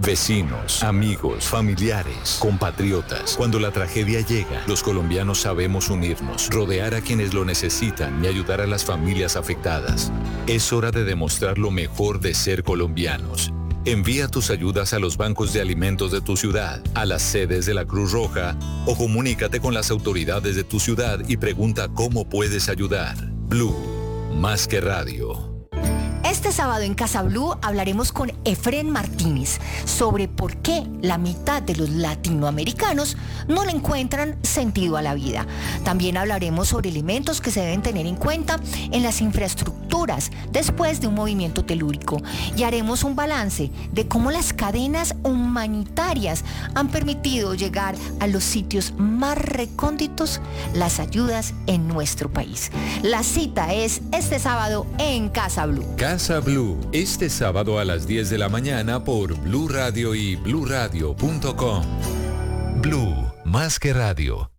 Vecinos, amigos, familiares, compatriotas. Cuando la tragedia llega, los colombianos sabemos unirnos, rodear a quienes lo necesitan y ayudar a las familias afectadas. Es hora de demostrar lo mejor de ser colombianos. Envía tus ayudas a los bancos de alimentos de tu ciudad, a las sedes de la Cruz Roja o comunícate con las autoridades de tu ciudad y pregunta cómo puedes ayudar. Blue, más que radio. Este sábado en Casa Blue hablaremos con Efrén Martínez sobre por qué la mitad de los latinoamericanos no le encuentran sentido a la vida. También hablaremos sobre elementos que se deben tener en cuenta en las infraestructuras después de un movimiento telúrico y haremos un balance de cómo las cadenas humanitarias han permitido llegar a los sitios más recónditos las ayudas en nuestro país. La cita es este sábado en Casa Blue. Casa Blue, este sábado a las 10 de la mañana por Blue Radio y bluradio.com. Blue, más que radio.